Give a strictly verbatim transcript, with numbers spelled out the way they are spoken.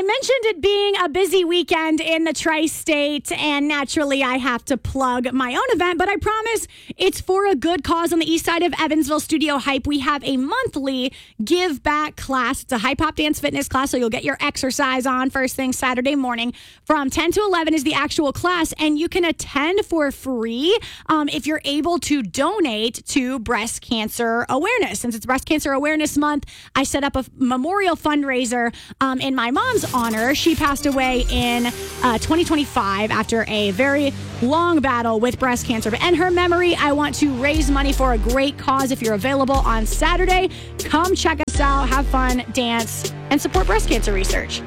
mentioned it being a busy weekend in the tri-state, and naturally I have to plug my own event, but I promise it's for a good cause. On the east side of Evansville, Studio Hype, we have a monthly give back class. It's a Hype Hop Dance Fitness class, so you'll get your exercise on first thing Saturday morning. From ten to eleven is the actual class, and you can attend for free um, if you're able to donate to breast cancer awareness. Since it's Breast Cancer Awareness Month, I set up a memorial fundraiser um, in my mom's honor. She passed away in uh, twenty twenty-five after a very long battle with breast cancer. But in her memory, I want to raise money for a great cause. If you're available on Saturday, come check us out, have fun, dance, and support breast cancer research.